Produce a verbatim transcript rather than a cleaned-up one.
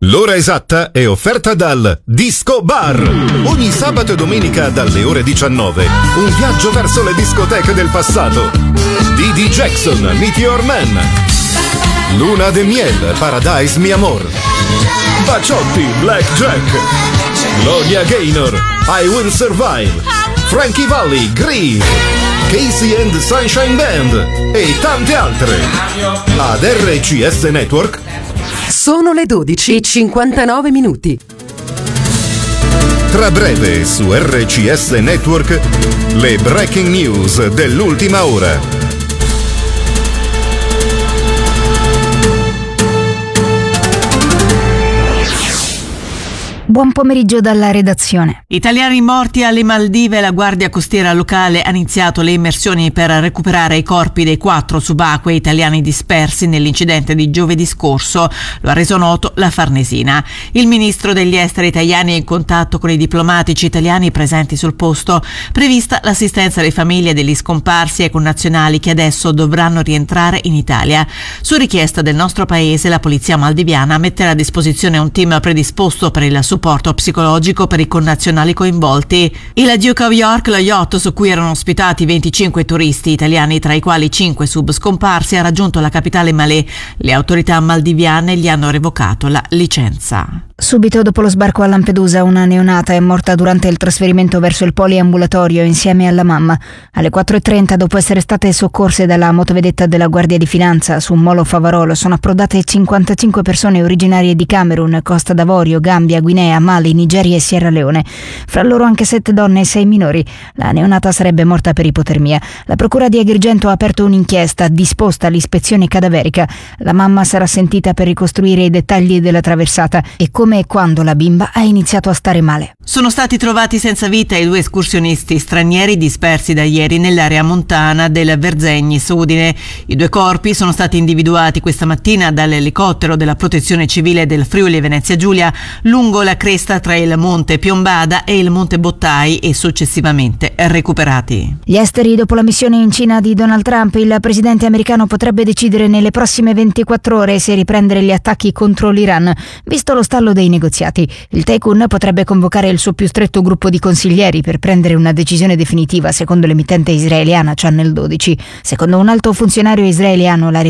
L'ora esatta è offerta dal Disco Bar. Ogni sabato e domenica dalle ore diciannove. Un viaggio verso le discoteche del passato. D D Jackson, Meteor Man. Luna de Miel, Paradise Mi Amor. Baciotti, Black Jack. Gloria Gaynor, I Will Survive. Frankie Valli, Grieve. Casey and Sunshine Band e tante altre. Ad R C S Network sono le dodici e cinquantanove minuti. Tra breve su R C S Network le breaking news dell'ultima ora. Buon pomeriggio dalla redazione. Italiani morti alle Maldive. La Guardia Costiera locale ha iniziato le immersioni per recuperare i corpi dei quattro subacquei italiani dispersi nell'incidente di giovedì scorso. Lo ha reso noto la Farnesina. Il ministro degli esteri italiani è in contatto con i diplomatici italiani presenti sul posto. Prevista l'assistenza alle famiglie degli scomparsi e connazionali che adesso dovranno rientrare in Italia. Su richiesta del nostro paese, la polizia maldiviana metterà a disposizione un team predisposto per il supporto supporto psicologico per i connazionali coinvolti. Il Duke of York, lo yacht su cui erano ospitati venticinque turisti italiani, tra i quali cinque sub scomparsi, ha raggiunto la capitale Malé. Le autorità maldiviane gli hanno revocato la licenza. Subito dopo lo sbarco a Lampedusa, una neonata è morta durante il trasferimento verso il poliambulatorio insieme alla mamma. Alle quattro e trenta, dopo essere state soccorse dalla motovedetta della Guardia di Finanza su Molo Favarolo, sono approdate cinquantacinque persone originarie di Camerun, Costa d'Avorio, Gambia, Guinea, Mali, Nigeria e Sierra Leone. Fra loro anche sette donne e sei minori. La neonata sarebbe morta per ipotermia. La procura di Agrigento ha aperto un'inchiesta disposta all'ispezione cadaverica. La mamma sarà sentita per ricostruire i dettagli della traversata e come e quando la bimba ha iniziato a stare male. Sono stati trovati senza vita i due escursionisti stranieri dispersi da ieri nell'area montana del Verzegnis, Udine. I due corpi sono stati individuati questa mattina dall'elicottero della Protezione Civile del Friuli Venezia Giulia lungo la cresta tra il Monte Piombada e il Monte Bottai e successivamente recuperati. Gli esteri. Dopo la missione in Cina di Donald Trump, il presidente americano potrebbe decidere nelle prossime ventiquattro ore se riprendere gli attacchi contro l'Iran, visto lo stallo dei negoziati. Il Tycoon potrebbe convocare il suo più stretto gruppo di consiglieri per prendere una decisione definitiva, secondo l'emittente israeliana Channel dodici. Secondo un alto funzionario israeliano, la